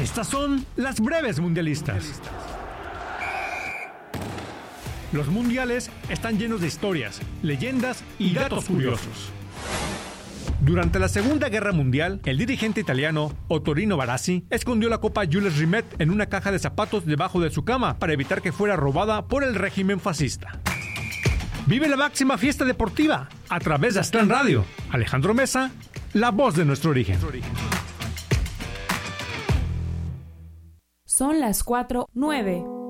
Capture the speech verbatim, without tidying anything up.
Estas son las breves mundialistas. Los mundiales están llenos de historias, leyendas y datos curiosos. Durante la Segunda Guerra Mundial, el dirigente italiano Ottorino Barassi escondió la Copa Jules Rimet en una caja de zapatos debajo de su cama para evitar que fuera robada por el régimen fascista. Vive la máxima fiesta deportiva a través de Aztlán Radio. Alejandro Mesa, la voz de nuestro origen. Son las cuatro nueve.